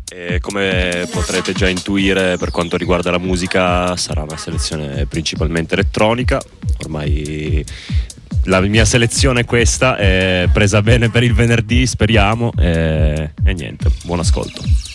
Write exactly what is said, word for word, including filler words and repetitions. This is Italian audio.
E come potrete già intuire, per quanto riguarda la musica, sarà una selezione principalmente elettronica. Ormai la mia selezione è questa, è presa bene per il venerdì, speriamo, e, e niente, buon ascolto.